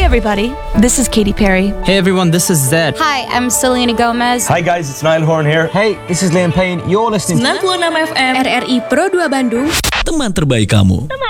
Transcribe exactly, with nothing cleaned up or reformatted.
everybody, this is Katy Perry. Hey everyone, this is Zed. Hi, I'm Selena Gomez. Hi guys, it's Niall Horn here. Hey, this is Liam Payne. You're listening to sembilan puluh enam F M R R I Pro dua Bandung. Teman terbaik kamu.